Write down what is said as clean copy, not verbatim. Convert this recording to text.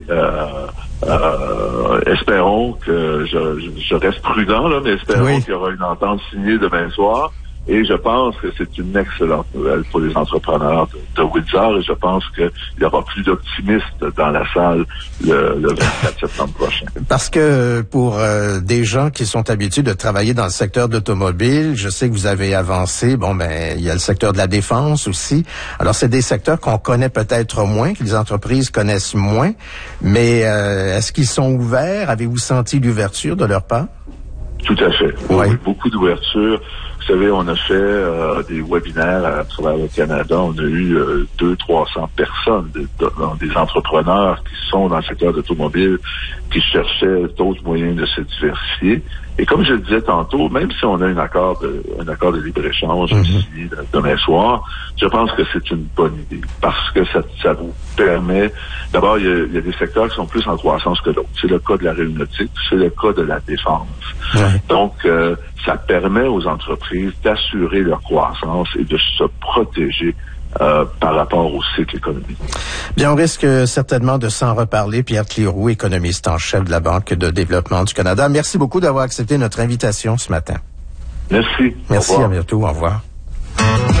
Espérons que je reste prudent, là, mais espérons qu'il y aura une entente signée demain soir. Et je pense que c'est une excellente nouvelle pour les entrepreneurs de Windsor, et je pense qu'il y aura plus d'optimistes dans la salle le 24 septembre prochain. Parce que pour des gens qui sont habitués de travailler dans le secteur de l'automobile, je sais que vous avez avancé, il y a le secteur de la défense aussi. Alors, c'est des secteurs qu'on connaît peut-être moins, que les entreprises connaissent moins, mais est-ce qu'ils sont ouverts? Avez-vous senti l'ouverture de leur part? Tout à fait. Oui, beaucoup d'ouverture. Vous savez, on a fait des webinaires à travers le Canada. On a eu 200-300 personnes, des entrepreneurs qui sont dans le secteur de l'automobile, qui cherchaient d'autres moyens de se diversifier. Et comme je le disais tantôt, même si on a un accord de libre-échange ici demain soir, je pense que c'est une bonne idée. Parce que ça vous permet... D'abord, il y a des secteurs qui sont plus en croissance que d'autres. C'est le cas de l'aéronautique, c'est le cas de la défense. Donc, ça permet aux entreprises d'assurer leur croissance et de se protéger par rapport au cycle économique. Bien, on risque certainement de s'en reparler. Pierre Cléroux, économiste en chef de la Banque de développement du Canada. Merci beaucoup d'avoir accepté notre invitation ce matin. Merci. Merci, à bientôt. Au revoir.